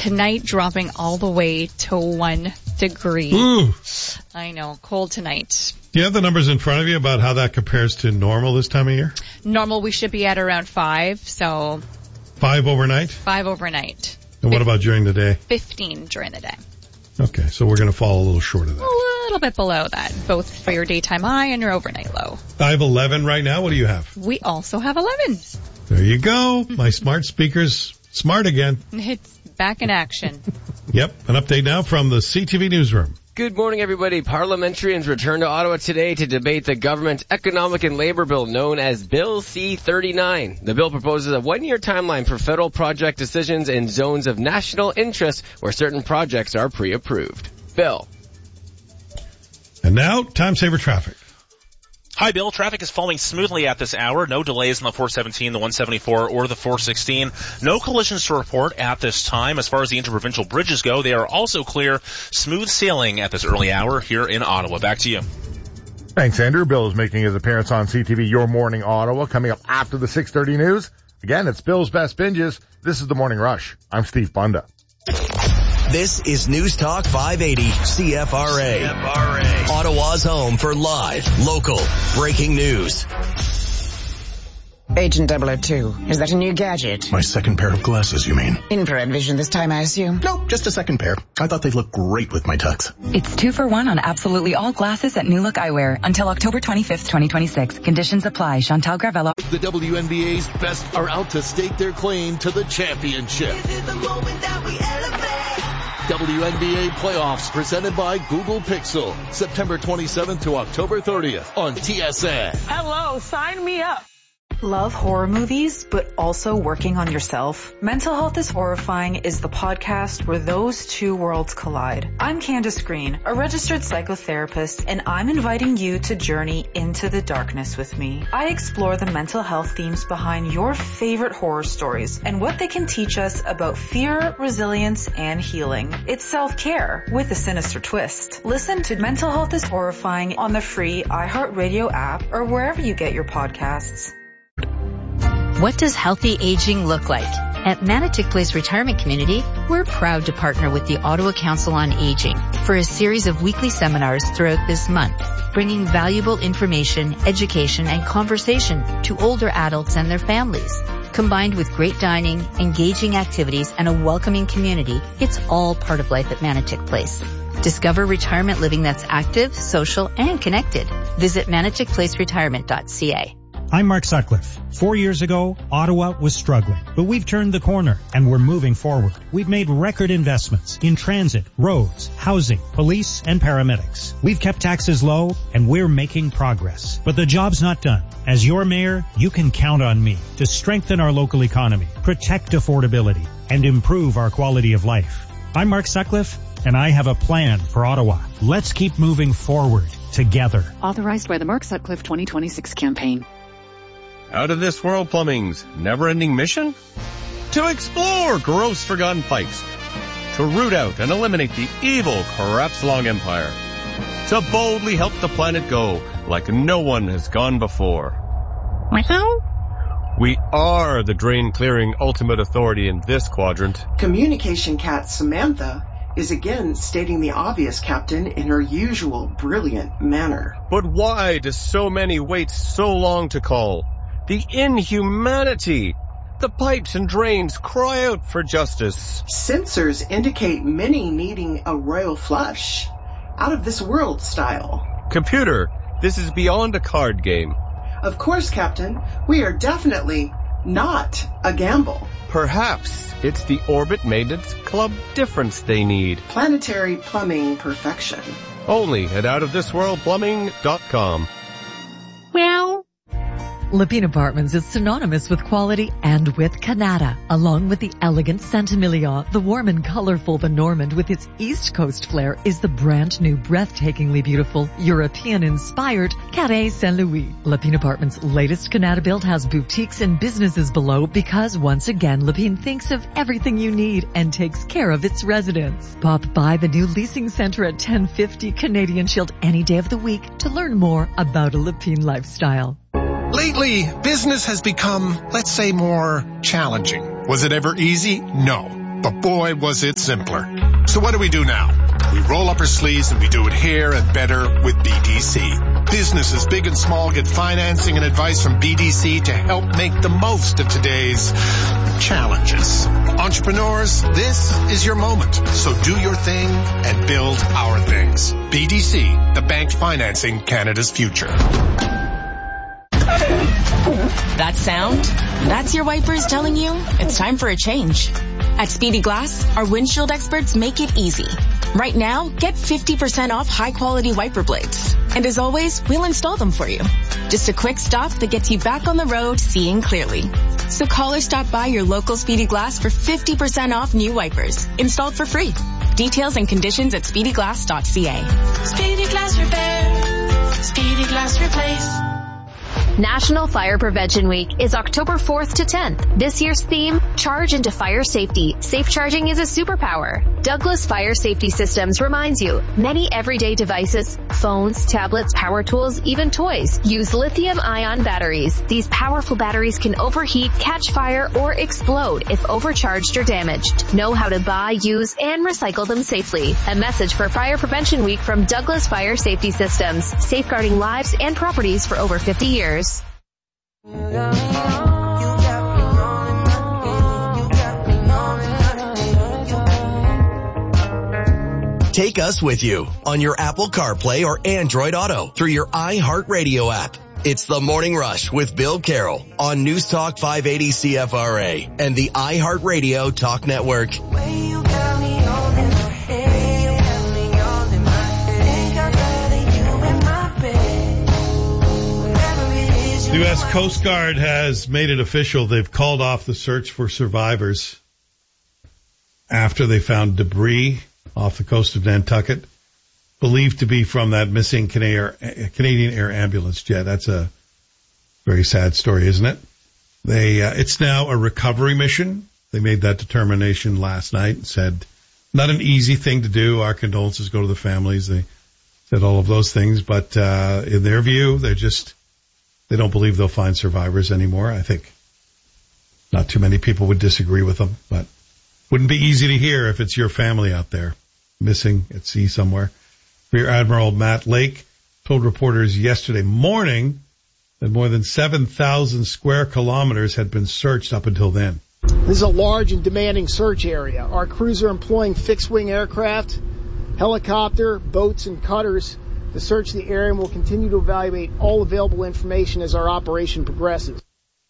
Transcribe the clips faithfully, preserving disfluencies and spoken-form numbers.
tonight dropping all the way to one degree. Ooh. I know, cold tonight. Do you have the numbers in front of you about how that compares to normal this time of year? Normal, we should be at around five, so Five overnight? five overnight. And what about during the day? fifteen during the day. Okay, so we're going to fall a little short of that. A little bit below that, both for your daytime high and your overnight low. I have eleven right now. What do you have? We also have eleven. There you go. My smart speaker's smart again. It's back in action. Yep, an update now from the C T V newsroom. Good morning, everybody. Parliamentarians return to Ottawa today to debate the government economic and labor bill known as Bill C thirty-nine. The bill proposes a one-year timeline for federal project decisions in zones of national interest where certain projects are pre-approved. Bill. And now, time saver traffic. Hi, Bill. Traffic is flowing smoothly at this hour. No delays on the four seventeen, the one seventy-four, or the four sixteen. No collisions to report at this time. As far as the interprovincial bridges go, they are also clear. Smooth sailing at this early hour here in Ottawa. Back to you. Thanks, Andrew. Bill is making his appearance on C T V Your Morning Ottawa. Coming up after the six thirty news. Again, it's Bill's Best Binges. This is the Morning Rush. I'm Steve Bunda. This is News Talk five eighty C F R A. C F R A. Ottawa's home for live, local, breaking news. Agent double oh two, is that a new gadget? My second pair of glasses, you mean? Infrared vision this time, I assume? Nope, just a second pair. I thought they'd look great with my tux. It's two for one on absolutely all glasses at New Look Eyewear until October twenty-fifth, twenty twenty-six. Conditions apply. Chantal Gravello. The W N B A's best are out to stake their claim to the championship. This is the moment that we elevate. W N B A playoffs presented by Google Pixel. September twenty-seventh to October thirtieth on T S N. Hello, sign me up. Love horror movies, but also working on yourself? Mental Health is Horrifying is the podcast where those two worlds collide. I'm Candace Green, a registered psychotherapist, and I'm inviting you to journey into the darkness with me. I explore the mental health themes behind your favorite horror stories and what they can teach us about fear, resilience, and healing. It's self-care with a sinister twist. Listen to Mental Health is Horrifying on the free iHeartRadio app or wherever you get your podcasts. What does healthy aging look like? At Manotick Place Retirement Community, we're proud to partner with the Ottawa Council on Aging for a series of weekly seminars throughout this month, bringing valuable information, education, and conversation to older adults and their families. Combined with great dining, engaging activities, and a welcoming community, it's all part of life at Manotick Place. Discover retirement living that's active, social, and connected. Visit manotick place retirement dot c a. I'm Mark Sutcliffe. Four years ago, Ottawa was struggling, but we've turned the corner and we're moving forward. We've made record investments in transit, roads, housing, police, and paramedics. We've kept taxes low and we're making progress. But the job's not done. As your mayor, you can count on me to strengthen our local economy, protect affordability, and improve our quality of life. I'm Mark Sutcliffe, and I have a plan for Ottawa. Let's keep moving forward together. Authorized by the Mark Sutcliffe twenty twenty-six campaign. Out of this world plumbing's never-ending mission? To explore gross forgotten pipes. To root out and eliminate the evil Crapslong Empire. To boldly help the planet go like no one has gone before. We are the drain-clearing ultimate authority in this quadrant. Communication cat Samantha is again stating the obvious, Captain, in her usual brilliant manner. But why do so many wait so long to call? The inhumanity! The pipes and drains cry out for justice. Sensors indicate many needing a royal flush. Out of this world style. Computer, this is beyond a card game. Of course, Captain. We are definitely not a gamble. Perhaps it's the Orbit Maintenance Club difference they need. Planetary plumbing perfection. Only at out of this world plumbing dot com. Well, Lepine Apartments is synonymous with quality and with Canada, along with the elegant Saint-Emilion. The warm and colorful The Normand with its East Coast flair is the brand new, breathtakingly beautiful, European-inspired Carré Saint-Louis. Lepine Apartments' latest Canada build has boutiques and businesses below because, once again, Lepine thinks of everything you need and takes care of its residents. Pop by the new leasing center at ten fifty Canadian Shield any day of the week to learn more about a Lepine lifestyle. Lately, business has become, let's say, more challenging. Was it ever easy? No. but boy, was it simpler. So what do we do now? We roll up our sleeves and we do it here and better with B D C. Businesses big and small get financing and advice from B D C to help make the most of today's challenges. Entrepreneurs, this is your moment. So do your thing and build our things. B D C, the bank financing Canada's future. That sound? That's your wipers telling you it's time for a change. At Speedy Glass, our windshield experts make it easy. Right now, get fifty percent off high-quality wiper blades. And as always, we'll install them for you. Just a quick stop that gets you back on the road seeing clearly. So call or stop by your local Speedy Glass for fifty percent off new wipers, installed for free. Details and conditions at speedy glass dot c a. Speedy Glass Repair. Speedy Glass Replace. National Fire Prevention Week is October fourth to tenth. This year's theme, Charge into Fire Safety. Safe charging is a superpower. Douglas Fire Safety Systems reminds you, many everyday devices, phones, tablets, power tools, even toys, use lithium-ion batteries. These powerful batteries can overheat, catch fire, or explode if overcharged or damaged. Know how to buy, use, and recycle them safely. A message for Fire Prevention Week from Douglas Fire Safety Systems, safeguarding lives and properties for over fifty years. Take us with you on your Apple CarPlay or Android Auto through your iHeartRadio app. It's the Morning Rush with Bill Carroll on News Talk five eighty C F R A and the iHeartRadio Talk Network. The U S Coast Guard has made it official. They've called off the search for survivors after they found debris off the coast of Nantucket, believed to be from that missing Canadian Air ambulance jet. That's a very sad story, isn't it? They, uh, it's now a recovery mission. They made that determination last night and said, not an easy thing to do. Our condolences go to the families. They said all of those things, but, uh, in their view, they're just, they don't believe they'll find survivors anymore. I think not too many people would disagree with them, but wouldn't be easy to hear if it's your family out there missing at sea somewhere. Rear Admiral Matt Lake told reporters yesterday morning that more than seven thousand square kilometers had been searched up until then. This is a large and demanding search area. Our crews are employing fixed-wing aircraft, helicopter, boats, and cutters to search the area, and will continue to evaluate all available information as our operation progresses.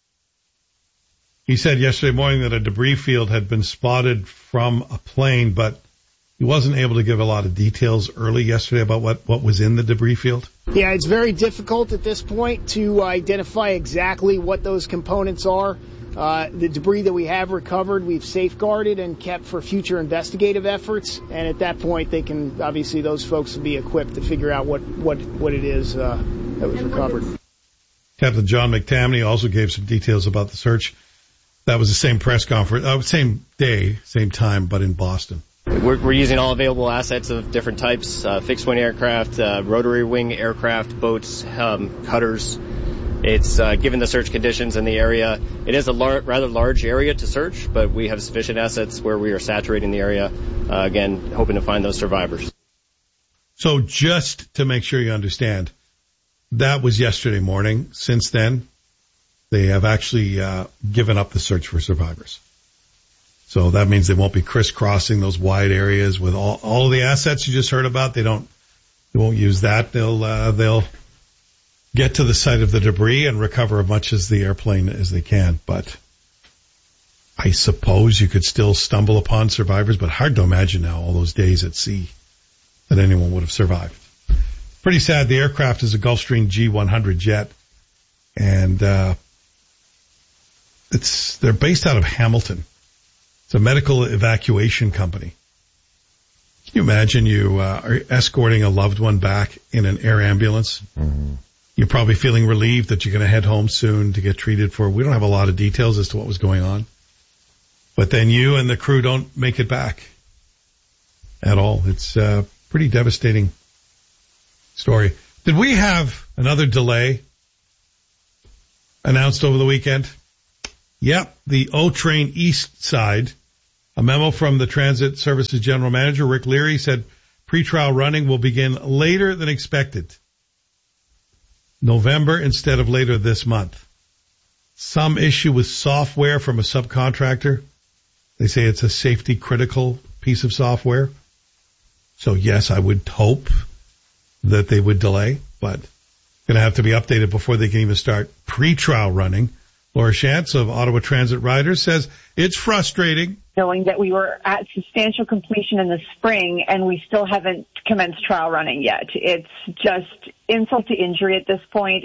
He said yesterday morning that a debris field had been spotted from a plane, but he wasn't able to give a lot of details early yesterday about what, what was in the debris field. Yeah, it's very difficult at this point to identify exactly what those components are. Uh, the debris that we have recovered, we've safeguarded and kept for future investigative efforts. And at that point, they can, obviously, those folks will be equipped to figure out what, what, what it is uh, that was recovered. Captain John McTammney also gave some details about the search. That was the same press conference, uh, same day, same time, but in Boston. We're, we're using all available assets of different types, uh, fixed-wing aircraft, uh, rotary-wing aircraft, boats, um, cutters. It's, uh, given the search conditions in the area, it is a lar- rather large area to search, but we have sufficient assets where we are saturating the area, uh, again, hoping to find those survivors. So just to make sure you understand, that was yesterday morning. Since then, they have actually uh, given up the search for survivors. So that means they won't be crisscrossing those wide areas with all, all of the assets you just heard about. They don't, they won't use that. They'll, uh, they'll get to the site of the debris and recover as much as the airplane as they can. But I suppose you could still stumble upon survivors, but hard to imagine now all those days at sea that anyone would have survived. Pretty sad. The aircraft is a Gulfstream G one hundred jet, and uh, it's they're based out of Hamilton. It's a medical evacuation company. Can you imagine you uh, are escorting a loved one back in an air ambulance? Mm-hmm. You're probably feeling relieved that you're going to head home soon to get treated for. We don't have a lot of details as to what was going on. But then you and the crew don't make it back at all. It's a pretty devastating story. Did we have another delay announced over the weekend? Yep, the O-Train East side A memo from the Transit Services General Manager, Rick Leary, said pretrial running will begin later than expected. November instead of later this month. Some issue with software from a subcontractor. They say it's a safety critical piece of software. So yes, I would hope that they would delay, but going to have to be updated before they can even start pre-trial running. Laura Shantz of Ottawa Transit Riders says it's frustrating. Knowing that we were at substantial completion in the spring and we still haven't commenced trial running yet. It's just insult to injury at this point.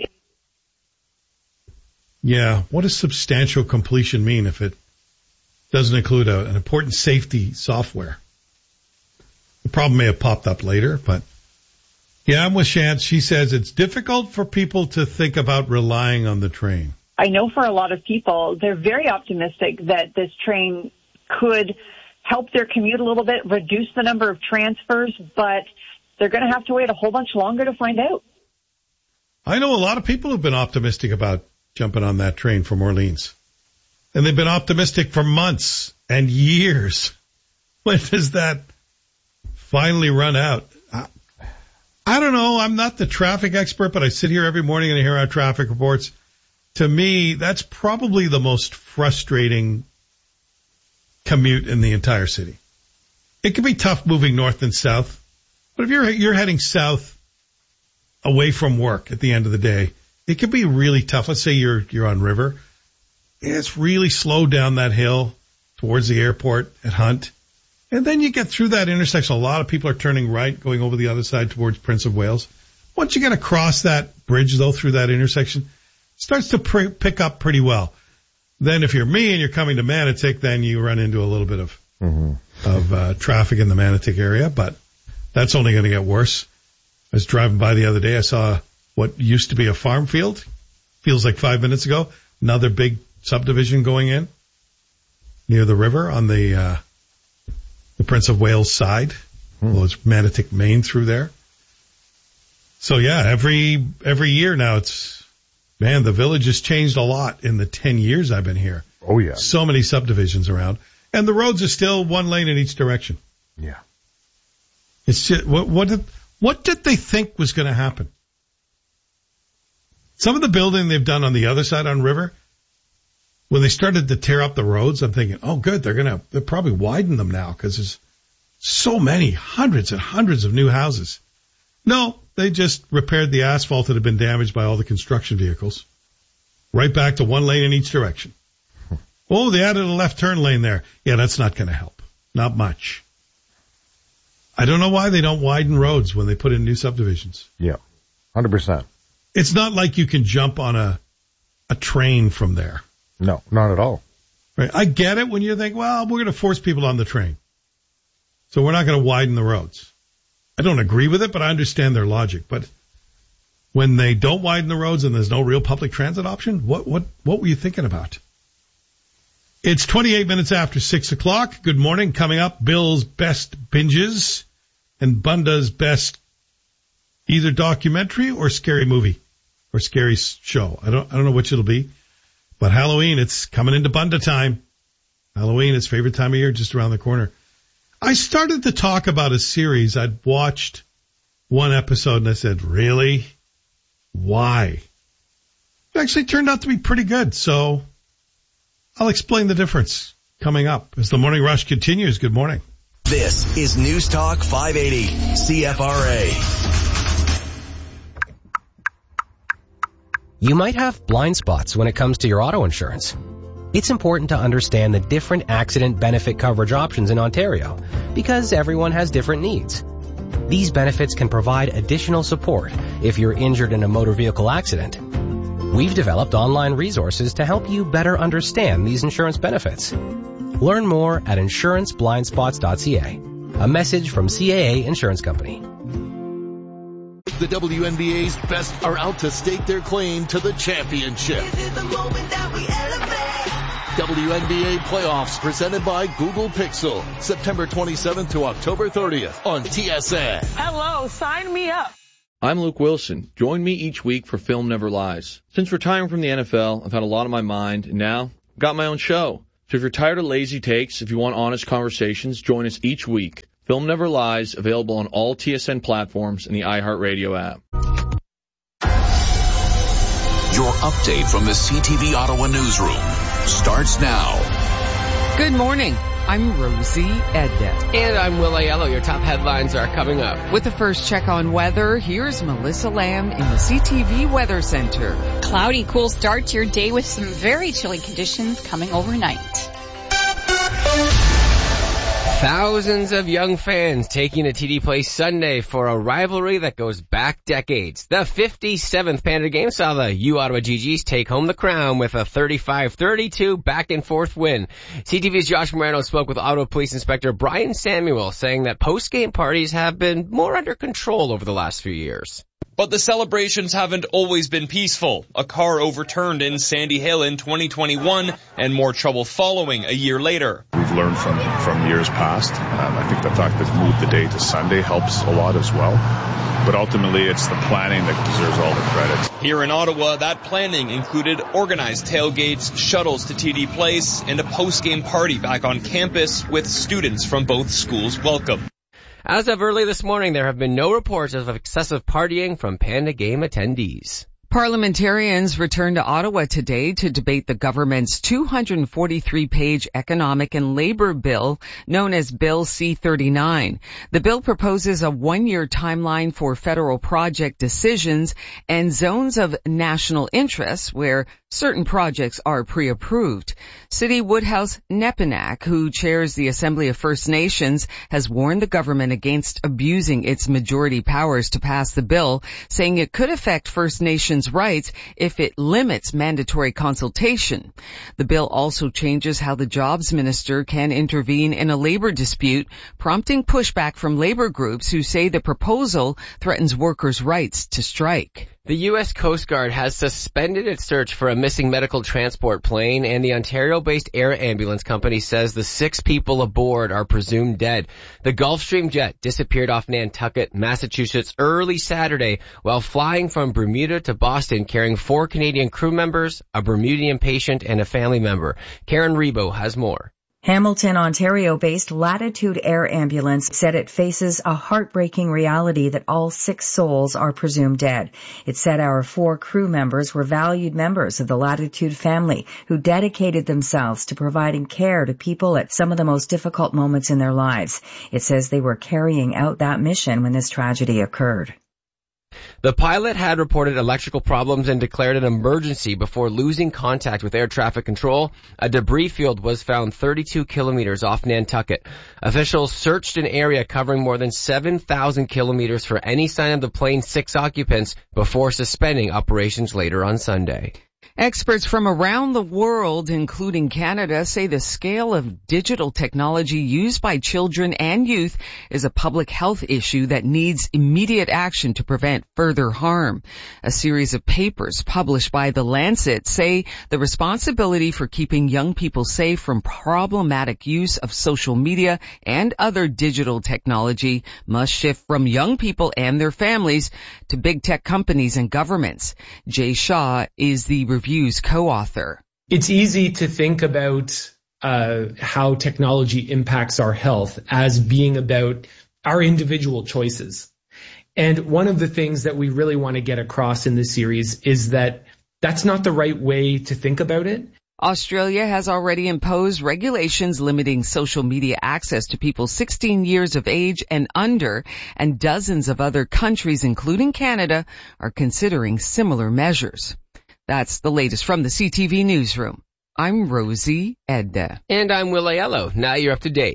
Yeah, what does substantial completion mean if it doesn't include a, an important safety software? The problem may have popped up later, but yeah, I'm with Shantz. She says it's difficult for people to think about relying on the train. I know for a lot of people, they're very optimistic that this train could help their commute a little bit, reduce the number of transfers, but they're going to have to wait a whole bunch longer to find out. I know a lot of people have been optimistic about jumping on that train from Orleans. And they've been optimistic for months and years. When does that finally run out? I, I don't know. I'm not the traffic expert, but I sit here every morning and I hear our traffic reports. To me, that's probably the most frustrating commute in the entire city. It can be tough moving north and south, but if you're you're heading south away from work at the end of the day, it can be really tough. Let's say you're you're on River. It's really slow down that hill towards the airport at Hunt. And then you get through that intersection. A lot of people are turning right, going over the other side towards Prince of Wales. Once you get across that bridge, though, through that intersection, it starts to pr- pick up pretty well. Then if you're me and you're coming to Manotick, then you run into a little bit of mm-hmm. of uh, traffic in the Manotick area, but that's only going to get worse. I was driving by the other day. I saw what used to be a farm field. Feels like five minutes ago. Another big subdivision going in near the river on the uh, the Prince of Wales side. Mm. Well, it's Manotick, Maine through there. So yeah, every every year now it's. Man, the village has changed a lot in the ten years I've been here. Oh, yeah. So many subdivisions around. And the roads are still one lane in each direction. Yeah. It's just, what, what did, what did they think was going to happen? Some of the building they've done on the other side on River, when they started to tear up the roads, I'm thinking, oh, good, they're going to, they'll probably widen them now because there's so many, hundreds and hundreds of new houses. No. They just repaired the asphalt that had been damaged by all the construction vehicles. Right back to one lane in each direction. Oh, they added a left turn lane there. Yeah, that's not going to help. Not much. I don't know why they don't widen roads when they put in new subdivisions. Yeah, one hundred percent. It's not like you can jump on a a train from there. No, not at all. Right? I get it when you think, well, we're going to force people on the train. So we're not going to widen the roads. I don't agree with it, but I understand their logic. But when they don't widen the roads and there's no real public transit option, what what what were you thinking about? It's twenty-eight minutes after six o'clock. Good morning. Coming up, Bill's best binges and Bunda's best either documentary or scary movie or scary show. I don't I don't know which it'll be, but Halloween, it's coming into Bunda time. Halloween, it's favorite time of year, just around the corner. I started to talk about a series. I'd watched one episode and I said, really? Why? It actually turned out to be pretty good. So I'll explain the difference coming up as the Morning Rush continues. Good morning. This is News Talk five eighty C F R A. You might have blind spots when it comes to your auto insurance. It's important to understand the different accident benefit coverage options in Ontario because everyone has different needs. These benefits can provide additional support if you're injured in a motor vehicle accident. We've developed online resources to help you better understand these insurance benefits. Learn more at insurance blind spots dot c a. A message from C A A Insurance Company. The W N B A's best are out to stake their claim to the championship. This is the moment that we elevate. W N B A playoffs presented by Google Pixel, September twenty-seventh to October thirtieth on T S N. Hello, sign me up. I'm Luke Wilson. Join me each week for Film Never Lies. Since retiring from the N F L, I've had a lot on my mind, and now I've got my own show. So if you're tired of lazy takes, if you want honest conversations, join us each week. Film Never Lies, available on all T S N platforms and the iHeartRadio app. Your update from the C T V Ottawa newsroom starts now. Good morning. I'm Rosie Edda. And I'm Will Aiello. Your top headlines are coming up. With the first check on weather, here's Melissa Lamb in the C T V Weather Center. Cloudy, cool start to your day with some very chilly conditions coming overnight. Thousands of young fans taking to T D Place Sunday for a rivalry that goes back decades. The fifty-seventh Panda game saw the U Ottawa G Gs take home the crown with a thirty-five thirty-two back-and-forth win. C T V's Josh Morano spoke with Ottawa Police Inspector Brian Samuel, saying that post-game parties have been more under control over the last few years. But the celebrations haven't always been peaceful. A car overturned in Sandy Hill in twenty twenty-one and more trouble following a year later. We've learned from, from years past. Um, I think the fact that moved the day to Sunday helps a lot as well. But ultimately, it's the planning that deserves all the credit. Here in Ottawa, that planning included organized tailgates, shuttles to T D Place, and a post-game party back on campus with students from both schools welcome. As of early this morning, there have been no reports of excessive partying from Panda Game attendees. Parliamentarians returned to Ottawa today to debate the government's two hundred forty-three page economic and labor bill known as Bill C thirty-nine. The bill proposes a one-year timeline for federal project decisions and zones of national interest where certain projects are pre-approved. City Woodhouse Nepinak, who chairs the Assembly of First Nations, has warned the government against abusing its majority powers to pass the bill, saying it could affect First Nations rights if it limits mandatory consultation. The bill also changes how the jobs minister can intervene in a labor dispute, prompting pushback from labor groups who say the proposal threatens workers' rights to strike. The U S Coast Guard has suspended its search for a missing medical transport plane, and the Ontario-based air ambulance company says the six people aboard are presumed dead. The Gulfstream jet disappeared off Nantucket, Massachusetts early Saturday while flying from Bermuda to Boston carrying four Canadian crew members, a Bermudian patient, and a family member. Karen Rebo has more. Hamilton, Ontario-based Latitude Air Ambulance said it faces a heartbreaking reality that all six souls are presumed dead. It said our four crew members were valued members of the Latitude family who dedicated themselves to providing care to people at some of the most difficult moments in their lives. It says they were carrying out that mission when this tragedy occurred. The pilot had reported electrical problems and declared an emergency before losing contact with air traffic control. A debris field was found thirty-two kilometers off Nantucket. Officials searched an area covering more than seven thousand kilometers for any sign of the plane's six occupants before suspending operations later on Sunday. Experts from around the world, including Canada, say the scale of digital technology used by children and youth is a public health issue that needs immediate action to prevent further harm. A series of papers published by The Lancet say the responsibility for keeping young people safe from problematic use of social media and other digital technology must shift from young people and their families to big tech companies and governments. Jay Shaw is the review's co-author. It's easy to think about uh, how technology impacts our health as being about our individual choices. And one of the things that we really want to get across in this series is that that's not the right way to think about it. Australia has already imposed regulations limiting social media access to people sixteen years of age and under, and dozens of other countries, including Canada, are considering similar measures. That's the latest from the C T V Newsroom. I'm Rosie Edda. And I'm Will Aiello. Now you're up to date.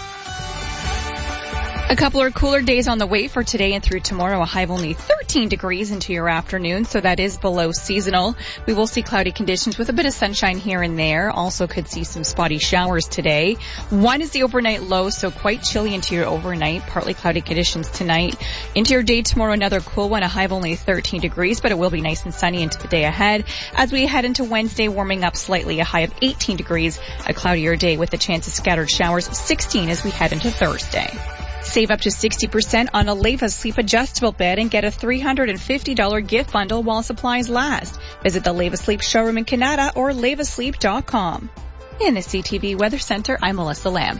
A couple of cooler days on the way for today and through tomorrow. A high of only thirteen degrees into your afternoon, so that is below seasonal. We will see cloudy conditions with a bit of sunshine here and there. Also could see some spotty showers today. One is the overnight low, so quite chilly into your overnight. Partly cloudy conditions tonight. Into your day tomorrow, another cool one. A high of only thirteen degrees, but it will be nice and sunny into the day ahead. As we head into Wednesday, warming up slightly. A high of eighteen degrees. A cloudier day with a chance of scattered showers. sixteen as we head into Thursday. Save up to sixty percent on a Leva Sleep adjustable bed and get a three hundred fifty dollars gift bundle while supplies last. Visit the Leva Sleep showroom in Canada or leva sleep dot com. In the C T V Weather Center, I'm Melissa Lamb.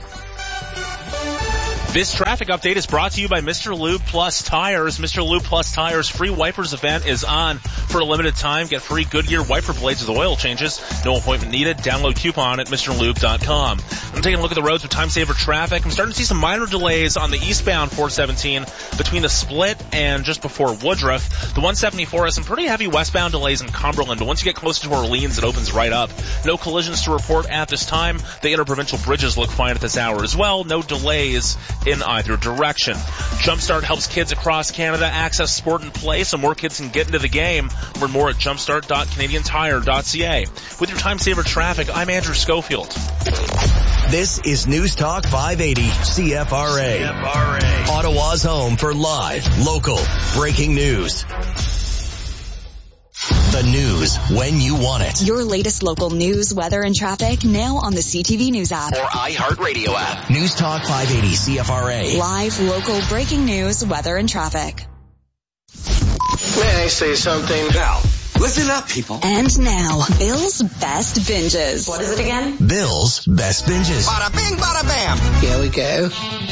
This traffic update is brought to you by Mister Lube Plus Tires. Mister Lube Plus Tires free wipers event is on for a limited time. Get free Goodyear wiper blades with oil changes. No appointment needed. Download coupon at Mr Lube dot com. I'm taking a look at the roads with time saver traffic. I'm starting to see some minor delays on the eastbound four seventeen between the Split and just before Woodruff. The one seventy-four has some pretty heavy westbound delays in Cumberland, but once you get closer to Orleans, it opens right up. No collisions to report at this time. The interprovincial bridges look fine at this hour as well. No delays in either direction. Jumpstart helps kids across Canada access sport and play so more kids can get into the game. Learn more at jumpstart dot canadian tire dot c a. With your time saver traffic, I'm Andrew Schofield. This is News Talk five eighty C F R A. C F R A. Ottawa's home for live, local, breaking news. The news when you want it. Your latest local news, weather, and traffic now on the C T V News app. Or iHeartRadio app. News Talk five eighty C F R A. Live, local, breaking news, weather, and traffic. May I say something? Now, listen up, people. And now, Bill's Best Binges. What is it again? Bill's Best Binges. Bada bing, bada bam. Here we go.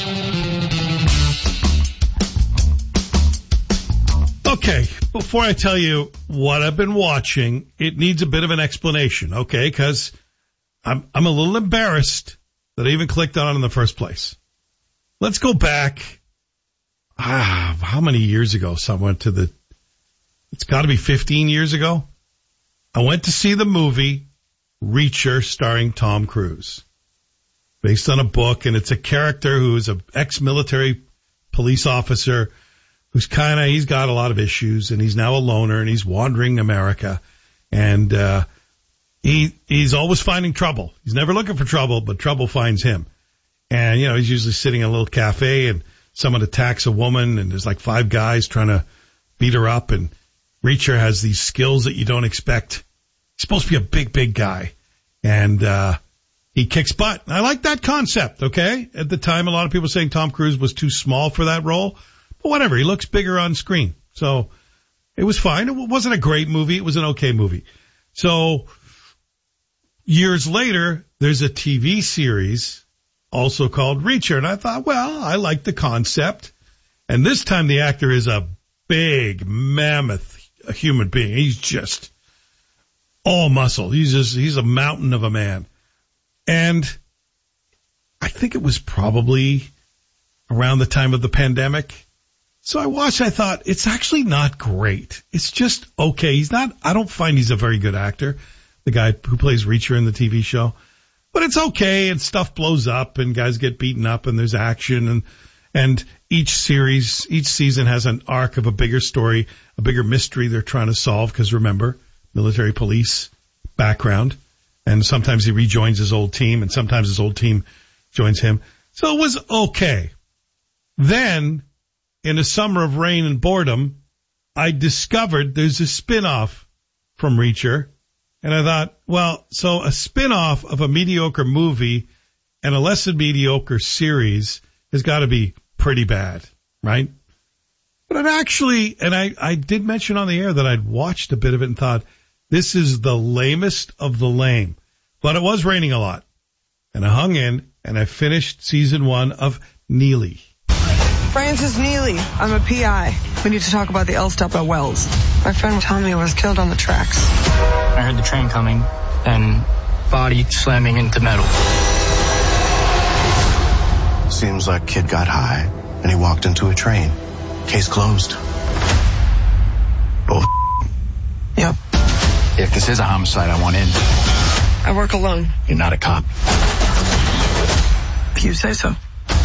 Okay, before I tell you what I've been watching, it needs a bit of an explanation, okay? Because I'm I'm a little embarrassed that I even clicked on it in the first place. Let's go back, ah, how many years ago? So I went to the, it's got to be fifteen years ago. I went to see the movie Reacher starring Tom Cruise, based on a book, and it's a character who is an ex-military police officer who's kind of, he's got a lot of issues, and he's now a loner, and he's wandering America, and uh he he's always finding trouble. He's never looking for trouble, but trouble finds him. And, you know, he's usually sitting in a little cafe, and someone attacks a woman, and there's like five guys trying to beat her up, and Reacher has these skills that you don't expect. He's supposed to be a big, big guy, and uh he kicks butt. I like that concept, okay? At the time, a lot of people saying Tom Cruise was too small for that role. But whatever, he looks bigger on screen. So it was fine. It wasn't a great movie. It was an okay movie. So years later, there's a T V series also called Reacher. And I thought, well, I like the concept. And this time the actor is a big, mammoth human being. He's just all muscle. He's just, he's a mountain of a man. And I think it was probably around the time of the pandemic. So I watched, I thought, it's actually not great. It's just okay. He's not, I don't find he's a very good actor, the guy who plays Reacher in the T V show. But it's okay, and stuff blows up, and guys get beaten up, and there's action, and and each series, each season has an arc of a bigger story, a bigger mystery they're trying to solve, because remember, military police background, and sometimes he rejoins his old team, and sometimes his old team joins him. So it was okay. Then, in a summer of rain and boredom, I discovered there's a spin-off from Reacher. And I thought, well, so a spin-off of a mediocre movie and a less than mediocre series has got to be pretty bad, right? But I've actually, and I, I did mention on the air that I'd watched a bit of it and thought, this is the lamest of the lame. But it was raining a lot. And I hung in, and I finished season one of Neely. Francis Neely. I'm a P I. We need to talk about the L-stop at Wells. My friend Tommy was killed on the tracks. I heard the train coming, and body slamming into metal. Seems like kid got high, and he walked into a train. Case closed. Both. Yep. If this is a homicide, I want in. I work alone. You're not a cop. If you say so.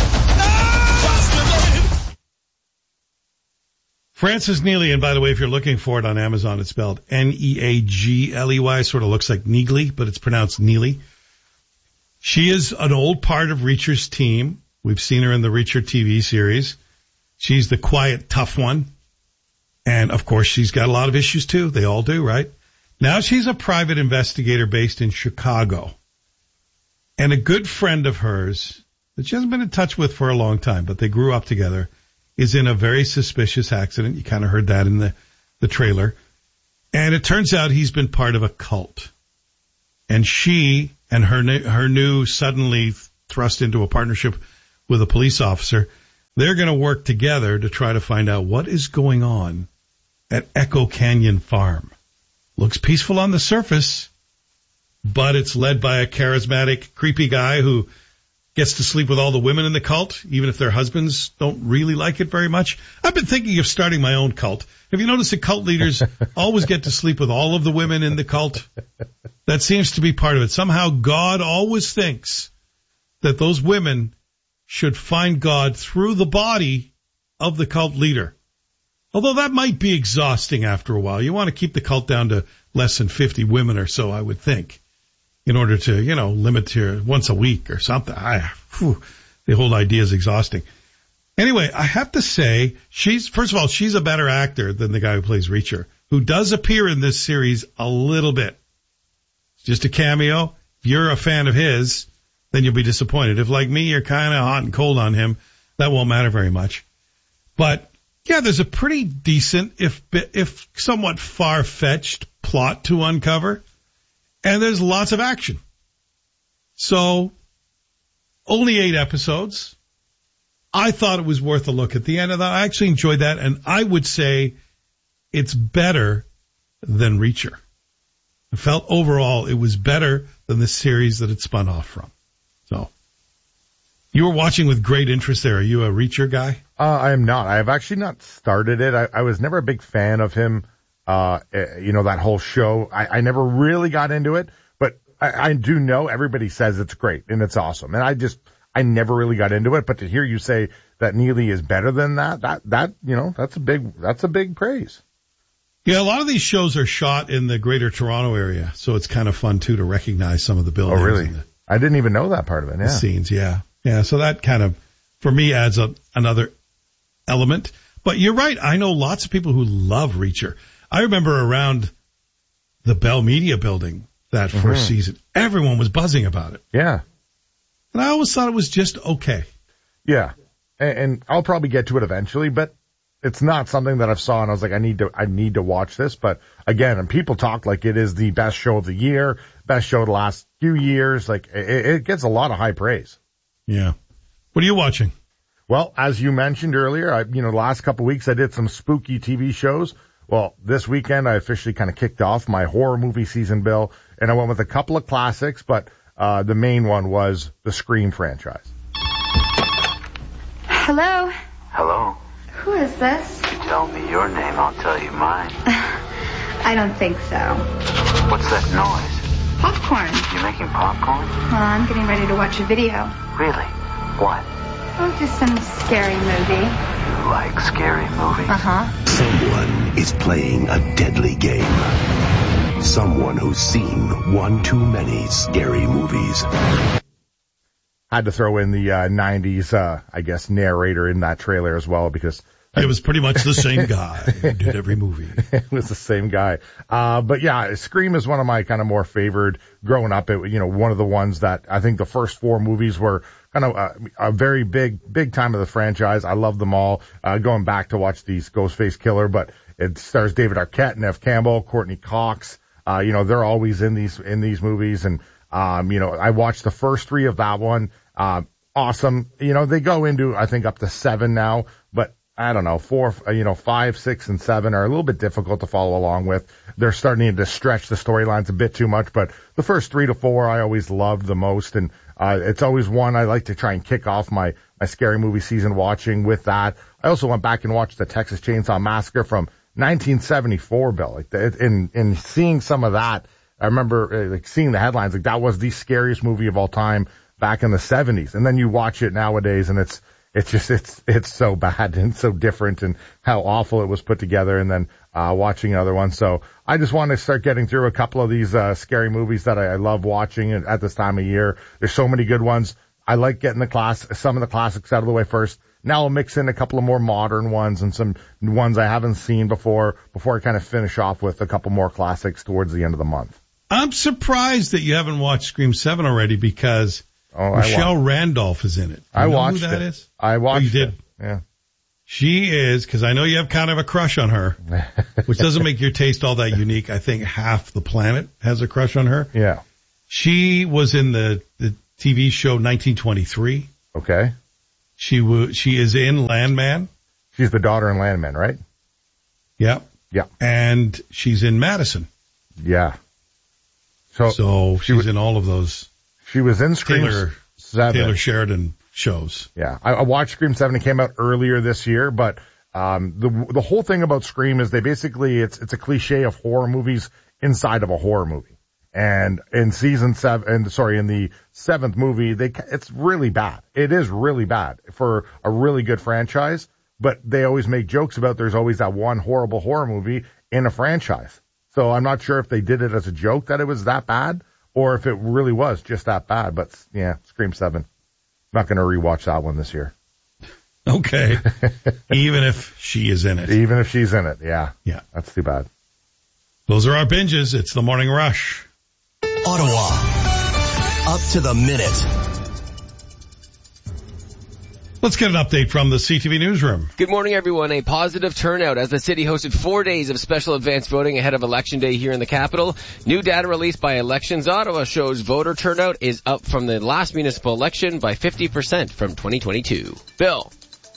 Francis Neely, and by the way, if you're looking for it on Amazon, it's spelled N E A G L E Y. Sort of looks like Neely, but it's pronounced Neely. She is an old part of Reacher's team. We've seen her in the Reacher T V series. She's the quiet, tough one. And, of course, she's got a lot of issues, too. They all do, right? Now she's a private investigator based in Chicago. And a good friend of hers that she hasn't been in touch with for a long time, but they grew up together, is in a very suspicious accident. You kind of heard that in the, the trailer. And it turns out he's been part of a cult. and she and her new, her new suddenly thrust into a partnership with a police officer, they're going to work together to try to find out what is going on at Echo Canyon Farm. Looks peaceful on the surface, but it's led by a charismatic, creepy guy who gets to sleep with all the women in the cult, even if their husbands don't really like it very much. I've been thinking of starting my own cult. Have you noticed that cult leaders always get to sleep with all of the women in the cult? That seems to be part of it. Somehow God always thinks that those women should find God through the body of the cult leader. Although that might be exhausting after a while. You want to keep the cult down to less than fifty women or so, I would think, in order to, you know, limit to once a week or something. I, whew, the whole idea is exhausting. Anyway, I have to say, she's, first of all, she's a better actor than the guy who plays Reacher, who does appear in this series a little bit. It's just a cameo. If you're a fan of his, then you'll be disappointed. If, like me, you're kind of hot and cold on him, that won't matter very much. But, yeah, there's a pretty decent, if if somewhat far-fetched plot to uncover, and there's lots of action. So, only eight episodes. I thought it was worth a look at the end of that. I actually enjoyed that, and I would say it's better than Reacher. I felt overall it was better than the series that it spun off from. So, you were watching with great interest there. Are you a Reacher guy? Uh, I am not. I have actually not started it. I, I was never a big fan of him. Uh, you know, that whole show. I, I never really got into it, but I, I do know everybody says it's great and it's awesome. And I just, I never really got into it. But to hear you say that Neely is better than that, that, that, you know, that's a big, that's a big praise. Yeah, a lot of these shows are shot in the Greater Toronto area, so it's kind of fun too to recognize some of the buildings. Oh, really? And the, I didn't even know that part of it. Yeah. The scenes, yeah. Yeah, so that kind of, for me, adds a, another element. But you're right. I know lots of people who love Reacher. I remember around the Bell Media building that first mm-hmm. season, everyone was buzzing about it. Yeah. And I always thought it was just okay. Yeah. And, and I'll probably get to it eventually, but it's not something that I've saw and I was like, I need to, I need to watch this. But again, and people talk like it is the best show of the year, best show of the last few years. Like it, it gets a lot of high praise. Yeah. What are you watching? Well, as you mentioned earlier, I, you know, the last couple of weeks I did some spooky T V shows. Well, this weekend I officially kind of kicked off my horror movie season, Bill, and I went with a couple of classics, but uh the main one was the Scream franchise. Hello? Hello? Who is this? You tell me your name, I'll tell you mine. I don't think so. What's that noise? Popcorn. You making popcorn? Well, I'm getting ready to watch a video. Really? What? Oh, just some scary movie. You like scary movies? Uh-huh. Someone is playing a deadly game. Someone who's seen one too many scary movies. Had to throw in the uh, nineties, uh, I guess, narrator in that trailer as well because it was pretty much the same guy who did every movie. It was the same guy. Uh, but yeah, Scream is one of my kind of more favored growing up. It, you know, one of the ones that I think the first four movies were kind of a, a very big, big time of the franchise. I love them all. Uh, going back to watch these Ghostface Killer, but it stars David Arquette, Neve Campbell, Courtney Cox. Uh, you know, they're always in these, in these movies. And, um, you know, I watched the first three of that one. Uh, awesome. You know, they go into, I think, up to seven now, but I don't know, four, you know, five, six, and seven are a little bit difficult to follow along with. They're starting to stretch the storylines a bit too much, but the first three to four I always loved the most. And, uh, it's always one I like to try and kick off my, my scary movie season watching with that. I also went back and watched the Texas Chainsaw Massacre from nineteen seventy-four, Bill. Like, in, in seeing some of that, I remember uh, like seeing the headlines, like that was the scariest movie of all time back in the seventies. And then you watch it nowadays and it's, It's just, it's, it's so bad and so different and how awful it was put together and then, uh, watching another one. So I just want to start getting through a couple of these, uh, scary movies that I, I love watching at this time of year. There's so many good ones. I like getting the class, some of the classics out of the way first. Now I'll mix in a couple of more modern ones and some ones I haven't seen before, before I kind of finish off with a couple more classics towards the end of the month. I'm surprised that you haven't watched Scream seven already because Oh, Michelle Randolph is in it. I you know watched who that it. is? I watched oh, you did? it. Yeah. She is, because I know you have kind of a crush on her, which doesn't make your taste all that unique. I think half the planet has a crush on her. Yeah. She was in the, the T V show nineteen twenty-three. Okay. She w- she is in Landman. She's the daughter in Landman, right? Yeah. Yeah. And she's in Madison. Yeah. So, so she's was, in all of those. She was in Scream Taylor, seven. Taylor Sheridan shows. Yeah. I, I watched Scream seven. It came out earlier this year, but, um, the, the whole thing about Scream is they basically, it's, it's a cliche of horror movies inside of a horror movie. And in season seven, and sorry, in the seventh movie, they, it's really bad. It is really bad for a really good franchise, but they always make jokes about there's always that one horrible horror movie in a franchise. So I'm not sure if they did it as a joke that it was that bad or if it really was just that bad, but yeah, Scream seven. Not going to rewatch that one this year. Okay. Even if she is in it. Even if she's in it. Yeah. Yeah. That's too bad. Those are our binges. It's the Morning Rush. Ottawa. Up to the minute. Let's get an update from the C T V newsroom. Good morning, everyone. A positive turnout as the city hosted four days of special advance voting ahead of Election Day here in the capital. New data released by Elections Ottawa shows voter turnout is up from the last municipal election by fifty percent from twenty twenty-two. Bill.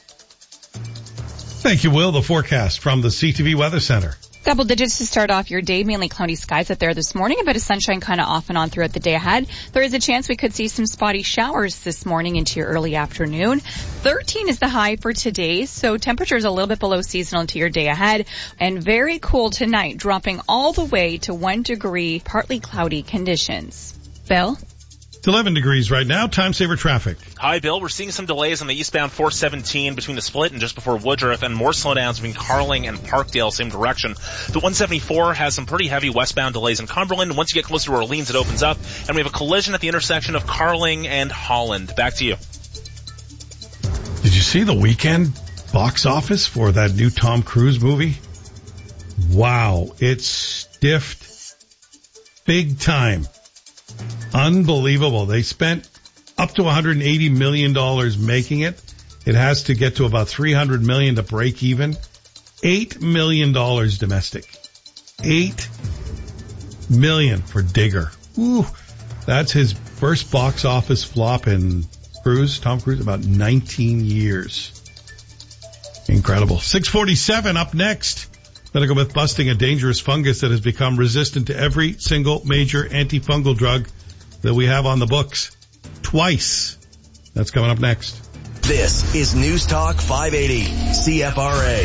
Thank you, Will. The forecast from the C T V Weather Center. Double digits to start off your day, mainly cloudy skies out there this morning. A bit of sunshine kind of off and on throughout the day ahead. There is a chance we could see some spotty showers this morning into your early afternoon. thirteen is the high for today, so temperatures a little bit below seasonal into your day ahead. And very cool tonight, dropping all the way to one degree, partly cloudy conditions. Bill? It's eleven degrees right now. Time saver traffic. Hi, Bill. We're seeing some delays on the eastbound four seventeen between the split and just before Woodruff, and more slowdowns between Carling and Parkdale, same direction. The one seventy-four has some pretty heavy westbound delays in Cumberland. Once you get closer to Orleans, it opens up, and we have a collision at the intersection of Carling and Holland. Back to you. Did you see the weekend box office for that new Tom Cruise movie? Wow, it's stiffed big time. Unbelievable. They spent up to one hundred eighty million dollars making it. It has to get to about three hundred million dollars to break even. eight million dollars domestic. eight million dollars for Digger. Ooh, that's his first box office flop in Cruise, Tom Cruise, about nineteen years. Incredible. six forty-seven up next. Medical myth busting, a dangerous fungus that has become resistant to every single major antifungal drug that we have on the books. Twice. That's coming up next. This is News Talk five eighty C F R A.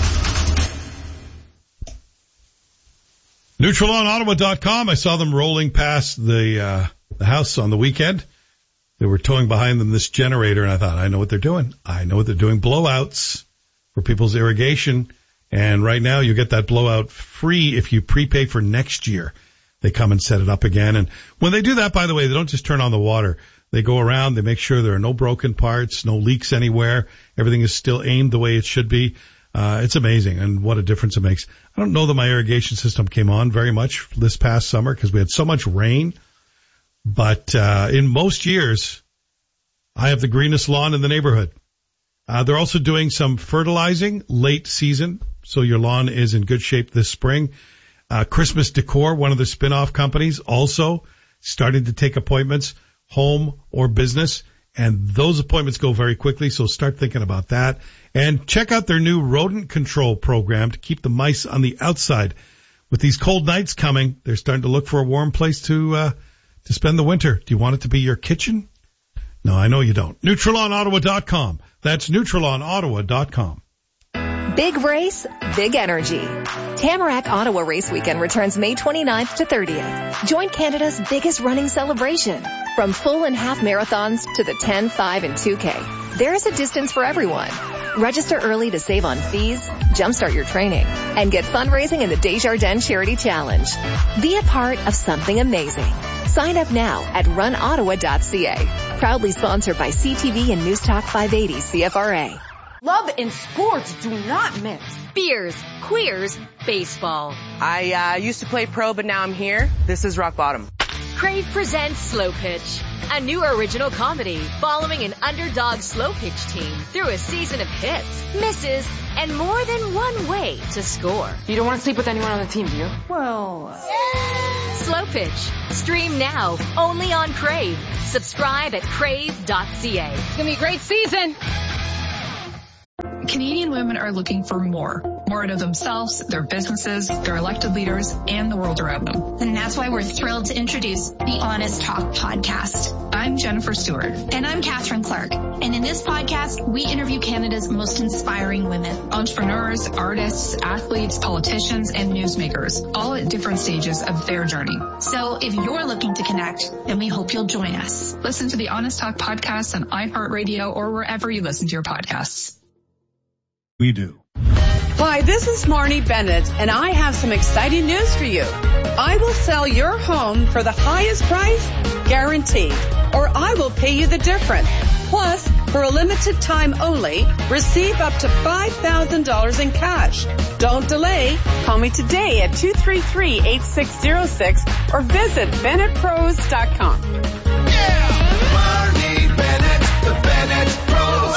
Neutralon Ottawa dot com. I saw them rolling past the, uh, the house on the weekend. They were towing behind them this generator, and I thought, I know what they're doing. I know what they're doing. Blowouts for people's irrigation. And right now you get that blowout free if you prepay for next year. They come and set it up again. And when they do that, by the way, they don't just turn on the water. They go around, they make sure there are no broken parts, no leaks anywhere. Everything is still aimed the way it should be. Uh, it's amazing, and what a difference it makes. I don't know that my irrigation system came on very much this past summer because we had so much rain. But uh, in most years, I have the greenest lawn in the neighborhood. Uh, they're also doing some fertilizing late season, so your lawn is in good shape this spring. Uh, Christmas Decor, one of the spin-off companies, also starting to take appointments, home or business, and those appointments go very quickly, so start thinking about that. And check out their new rodent control program to keep the mice on the outside. With these cold nights coming, they're starting to look for a warm place to uh to spend the winter. Do you want it to be your kitchen? No, I know you don't. Neutralon Ottawa dot com. That's Neutralon Ottawa dot com. Big race, big energy. Tamarack Ottawa Race Weekend returns May twenty-ninth to thirtieth. Join Canada's biggest running celebration. From full and half marathons to the ten, five, and two K. There is a distance for everyone. Register early to save on fees, jumpstart your training, and get fundraising in the Desjardins Charity Challenge. Be a part of something amazing. Sign up now at run ottawa dot c a. Proudly sponsored by C T V and News Talk five eighty C F R A. Love and sports do not mix. Beers, queers, baseball. I uh, used to play pro, but now I'm here. This is rock bottom. Crave presents Slow Pitch, a new original comedy following an underdog slow pitch team through a season of hits, misses, and more than one way to score. You don't want to sleep with anyone on the team, do you? Well, uh... Slow Pitch. Stream now, only on Crave. Subscribe at crave dot c a. It's gonna be a great season. Canadian women are looking for more. More out of themselves, their businesses, their elected leaders, and the world around them. And that's why we're thrilled to introduce the Honest Talk podcast. I'm Jennifer Stewart. And I'm Catherine Clark. And in this podcast, we interview Canada's most inspiring women. Entrepreneurs, artists, athletes, politicians, and newsmakers, all at different stages of their journey. So if you're looking to connect, then we hope you'll join us. Listen to the Honest Talk podcast on iHeartRadio or wherever you listen to your podcasts. We do. Hi, this is Marnie Bennett, and I have some exciting news for you. I will sell your home for the highest price, guaranteed, or I will pay you the difference. Plus, for a limited time only, receive up to five thousand dollars in cash. Don't delay. Call me today at two three three, eight six zero six or visit Bennett Pros dot com. Yeah! Marnie Bennett, the Bennett Pros.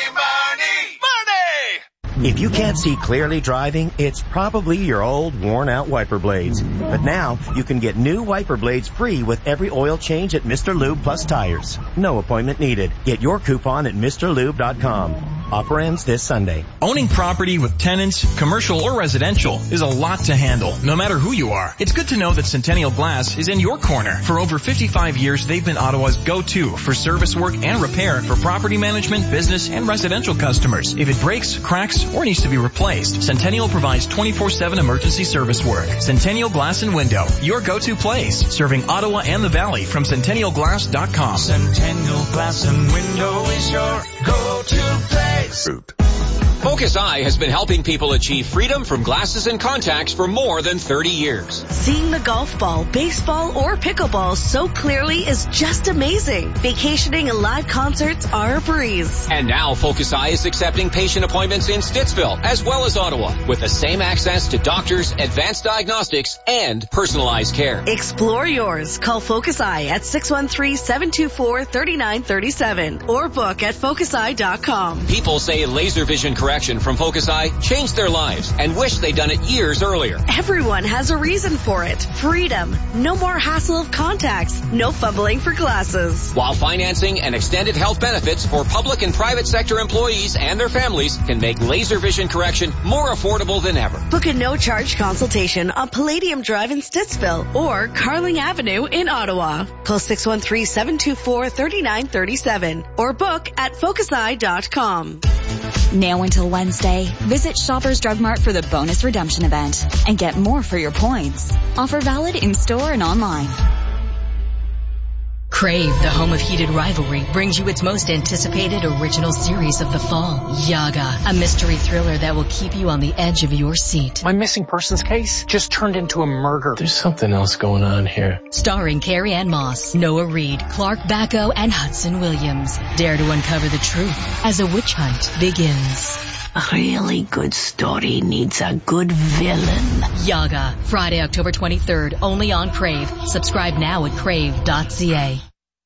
If you can't see clearly driving, it's probably your old worn-out wiper blades. But now, you can get new wiper blades free with every oil change at Mister Lube Plus Tires. No appointment needed. Get your coupon at Mister Lube dot com. Offer ends this Sunday. Owning property with tenants, commercial or residential, is a lot to handle, no matter who you are. It's good to know that Centennial Glass is in your corner. For over fifty-five years, they've been Ottawa's go-to for service work and repair for property management, business, and residential customers. If it breaks, cracks, or needs to be replaced, Centennial provides twenty-four seven emergency service work. Centennial Glass and Window, your go-to place, serving Ottawa and the Valley from Centennial Glass dot com. Centennial Glass and Window is your go-to place. Focus Eye has been helping people achieve freedom from glasses and contacts for more than thirty years. Seeing the golf ball, baseball, or pickleball so clearly is just amazing. Vacationing and live concerts are a breeze. And now Focus Eye is accepting patient appointments in Stittsville as well as Ottawa with the same access to doctors, advanced diagnostics, and personalized care. Explore yours. Call Focus Eye at six one three, seven two four, three nine three seven or book at focus eye dot com. People say laser vision correction from Focus Eye changed their lives and wish they'd done it years earlier. Everyone has a reason for it. Freedom. No more hassle of contacts. No fumbling for glasses. While financing and extended health benefits for public and private sector employees and their families can make laser vision correction more affordable than ever. Book a no-charge consultation on Palladium Drive in Stittsville or Carling Avenue in Ottawa. Call six one three, seven two four, three nine three seven or book at focus eye dot com. Now until Wednesday, visit Shoppers Drug Mart for the bonus redemption event and get more for your points. Offer valid in-store and online. Crave, the home of heated rivalry, brings you its most anticipated original series of the fall, Yaga, a mystery thriller that will keep you on the edge of your seat. My missing persons case just turned into a murder. There's something else going on here. Starring Carrie Ann Moss, Noah Reid, Clark Bacco, and Hudson Williams. Dare to uncover the truth as a witch hunt begins. A really good story needs a good villain. Yaga, Friday, October twenty-third, only on Crave. Subscribe now at crave dot c a.